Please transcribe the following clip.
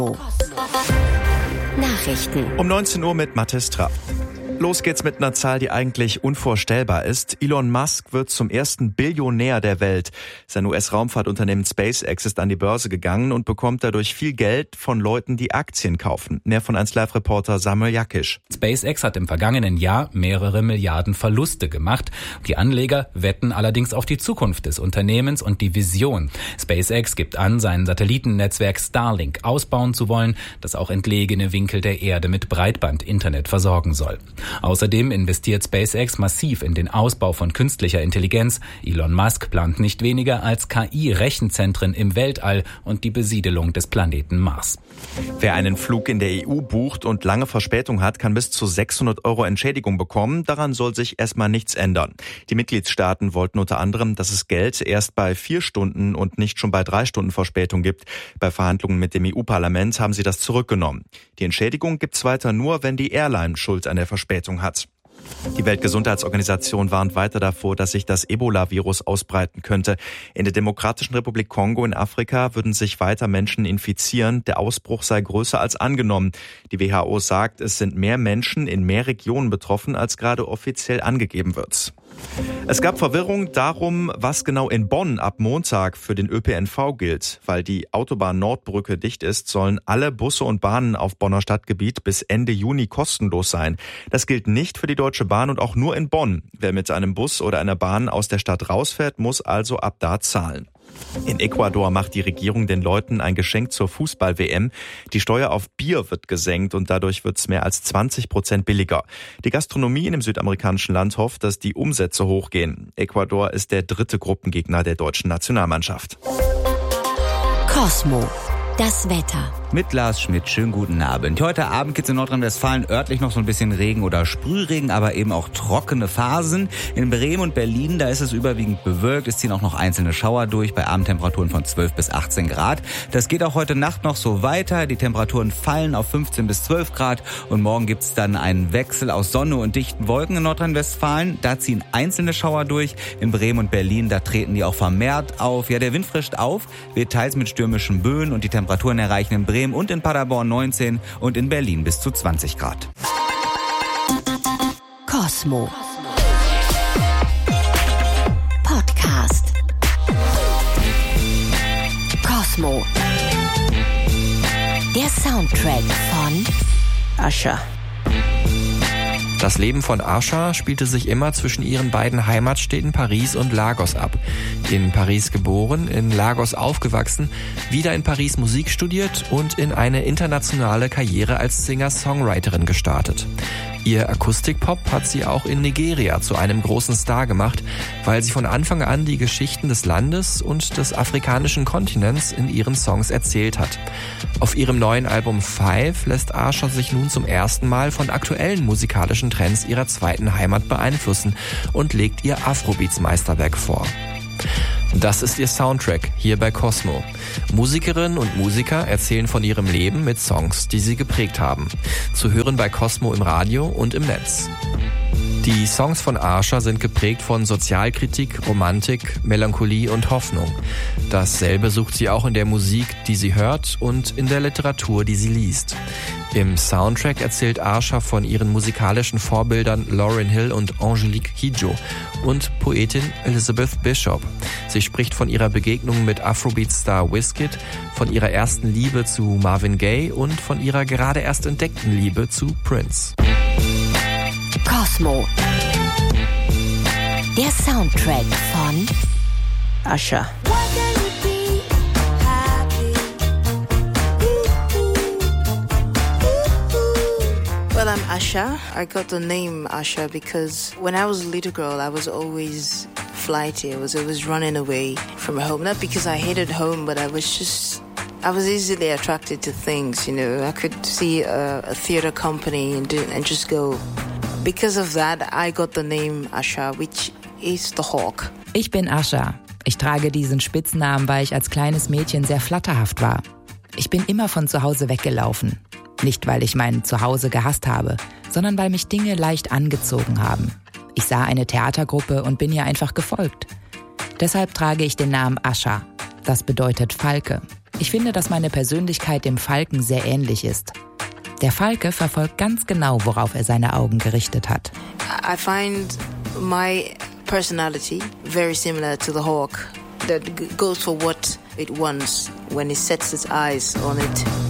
Nachrichten. Um 19 Uhr mit Mathis Trapp. Los geht's mit einer Zahl, die eigentlich unvorstellbar ist. Elon Musk wird zum ersten Billionär der Welt. Sein US-Raumfahrtunternehmen SpaceX ist an die Börse gegangen und bekommt dadurch viel Geld von Leuten, die Aktien kaufen. Mehr von 1Live-Reporter Samuel Jakisch. SpaceX hat im vergangenen Jahr mehrere Milliarden Verluste gemacht. Die Anleger wetten allerdings auf die Zukunft des Unternehmens und die Vision. SpaceX gibt an, sein Satellitennetzwerk Starlink ausbauen zu wollen, das auch entlegene Winkel der Erde mit Breitband-Internet versorgen soll. Außerdem investiert SpaceX massiv in den Ausbau von künstlicher Intelligenz. Elon Musk plant nicht weniger als KI-Rechenzentren im Weltall und die Besiedelung des Planeten Mars. Wer einen Flug in der EU bucht und lange Verspätung hat, kann bis zu 600 € Entschädigung bekommen. Daran soll sich erstmal nichts ändern. Die Mitgliedstaaten wollten unter anderem, dass es Geld erst bei 4 Stunden und nicht schon bei 3 Stunden Verspätung gibt. Bei Verhandlungen mit dem EU-Parlament haben sie das zurückgenommen. Die Entschädigung gibt's weiter nur, wenn die Airline Schuld an der Verspätung hat. Die Weltgesundheitsorganisation warnt weiter davor, dass sich das Ebola-Virus ausbreiten könnte. In der Demokratischen Republik Kongo in Afrika würden sich weiter Menschen infizieren. Der Ausbruch sei größer als angenommen. Die WHO sagt, es sind mehr Menschen in mehr Regionen betroffen, als gerade offiziell angegeben wird. Es gab Verwirrung darum, was genau in Bonn ab Montag für den ÖPNV gilt. Weil die Autobahn-Nordbrücke dicht ist, sollen alle Busse und Bahnen auf Bonner Stadtgebiet bis Ende Juni kostenlos sein. Das gilt nicht für die Deutsche Bahn und auch nur in Bonn. Wer mit einem Bus oder einer Bahn aus der Stadt rausfährt, muss also ab da zahlen. In Ecuador macht die Regierung den Leuten ein Geschenk zur Fußball-WM. Die Steuer auf Bier wird gesenkt und dadurch wird es mehr als 20% billiger. Die Gastronomie in dem südamerikanischen Land hofft, dass die Umsätze hochgehen. Ecuador ist der 3. Gruppengegner der deutschen Nationalmannschaft. Cosmo. Das Wetter. Mit Lars Schmidt, schönen guten Abend. Heute Abend gibt es in Nordrhein-Westfalen örtlich noch so ein bisschen Regen oder Sprühregen, aber eben auch trockene Phasen. In Bremen und Berlin, da ist es überwiegend bewölkt. Es ziehen auch noch einzelne Schauer durch bei Abendtemperaturen von 12 bis 18 Grad. Das geht auch heute Nacht noch so weiter. Die Temperaturen fallen auf 15 bis 12 Grad und morgen gibt es dann einen Wechsel aus Sonne und dichten Wolken in Nordrhein-Westfalen. Da ziehen einzelne Schauer durch. In Bremen und Berlin, da treten die auch vermehrt auf. Ja, der Wind frischt auf, wird teils mit stürmischen Böen und die Temperaturen erreichen in Bremen und in Paderborn 19 und in Berlin bis zu 20 Grad. Cosmo. Podcast. Cosmo. Der Soundtrack von Asha. Das Leben von Asha spielte sich immer zwischen ihren beiden Heimatstädten Paris und Lagos ab. In Paris geboren, in Lagos aufgewachsen, wieder in Paris Musik studiert und in eine internationale Karriere als Singer-Songwriterin gestartet. Ihr Akustikpop hat sie auch in Nigeria zu einem großen Star gemacht, weil sie von Anfang an die Geschichten des Landes und des afrikanischen Kontinents in ihren Songs erzählt hat. Auf ihrem neuen Album Five lässt Asha sich nun zum ersten Mal von aktuellen musikalischen Trends ihrer zweiten Heimat beeinflussen und legt ihr Afrobeats-Meisterwerk vor. Das ist ihr Soundtrack hier bei Cosmo. Musikerinnen und Musiker erzählen von ihrem Leben mit Songs, die sie geprägt haben. Zu hören bei Cosmo im Radio und im Netz. Die Songs von Asha sind geprägt von Sozialkritik, Romantik, Melancholie und Hoffnung. Dasselbe sucht sie auch in der Musik, die sie hört und in der Literatur, die sie liest. Im Soundtrack erzählt Asha von ihren musikalischen Vorbildern Lauryn Hill und Angelique Kidjo und Poetin Elizabeth Bishop. Sie spricht von ihrer Begegnung mit Afrobeat-Star Wizkid, von ihrer ersten Liebe zu Marvin Gaye und von ihrer gerade erst entdeckten Liebe zu Prince. Cosmo. Der Soundtrack von Asha. Well, I'm Asha. I got the name Asha because when I was a little girl, I was always flighty. I was always running away from home. Not because I hated home, but I was easily attracted to things, you know. I could see a theater company and just go. Because of that, I got the name Asha, which is the hawk. Ich bin Asha. Ich trage diesen Spitznamen, weil ich als kleines Mädchen sehr flatterhaft war. Ich bin immer von zu Hause weggelaufen. Nicht, weil ich mein Zuhause gehasst habe, sondern weil mich Dinge leicht angezogen haben. Ich sah eine Theatergruppe und bin ihr einfach gefolgt. Deshalb trage ich den Namen Asha. Das bedeutet Falke. Ich finde, dass meine Persönlichkeit dem Falken sehr ähnlich ist. Der Falke verfolgt ganz genau, worauf er seine Augen gerichtet hat. I find my personality very similar to the hawk that goes for what it wants when it sets its eyes on it.